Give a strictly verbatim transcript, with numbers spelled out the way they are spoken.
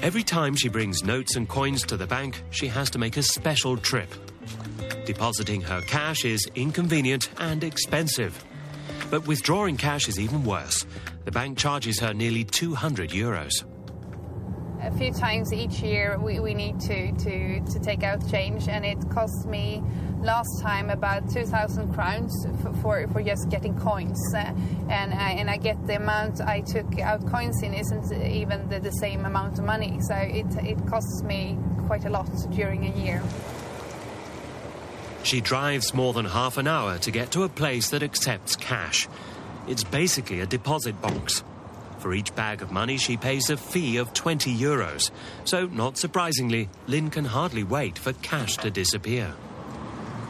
Every time she brings notes and coins to the bank, she has to make a special trip. Depositing her cash is inconvenient and expensive. But withdrawing cash is even worse. The bank charges her nearly two hundred euros. A few times each year we, we need to, to, to take out change, and it cost me last time about two thousand crowns for, for, for just getting coins. Uh, and, I, and I get the amount I took out coins in isn't even the, the same amount of money. So it, it costs me quite a lot during a year. She drives more than half an hour to get to a place that accepts cash. It's basically a deposit box. For each bag of money, she pays a fee of twenty euros. So, not surprisingly, Lynn can hardly wait for cash to disappear.